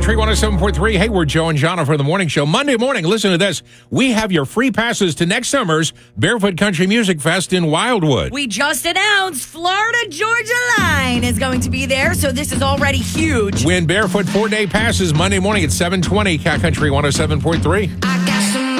Country 107.3. Hey, we're Joe and Jonna for the morning show. Monday morning, listen to this. We have your free passes to next summer's Barefoot Country Music Fest in Wildwood. We just announced Florida Georgia Line is going to be there, so this is already huge. Win Barefoot 4-day passes Monday morning at 7:20. Cat Country 107.3.